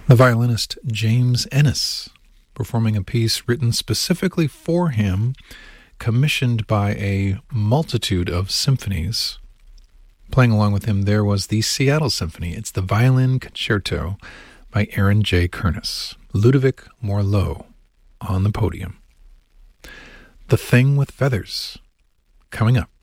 The violinist James Ennis, performing a piece written specifically for him, commissioned by a multitude of symphonies. Playing along with him there was the Seattle Symphony. It's the Violin Concerto by Aaron J. Kernis. Ludovic Morlot on the podium. The Thing with Feathers, coming up.